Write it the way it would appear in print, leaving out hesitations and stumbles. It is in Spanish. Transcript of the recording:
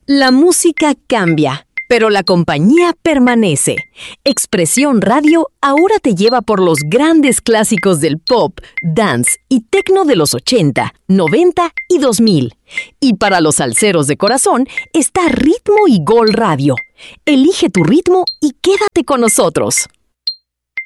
La música cambia, pero la compañía permanece. Expresión Radio ahora te lleva por los grandes clásicos del pop, dance y techno de los 80, 90 y 2000. Y para los salseros de corazón está Ritmo y Gol Radio. Elige tu ritmo y quédate con nosotros.